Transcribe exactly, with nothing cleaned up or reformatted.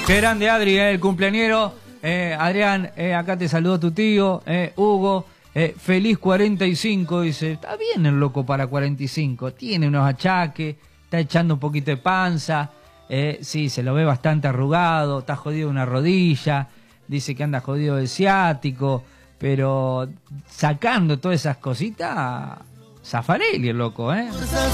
Qué grande, Adri, eh, el cumpleañero. Eh, Adrián, eh, acá te saludó tu tío, eh, Hugo. Eh, feliz cuarenta y cinco, dice. Está bien el loco para cuarenta y cinco. Tiene unos achaques, está echando un poquito de panza. Eh, sí, se lo ve bastante arrugado, está jodido de una rodilla. Dice que anda jodido de ciático. Pero sacando todas esas cositas, Zaffarelli el loco, ¿eh?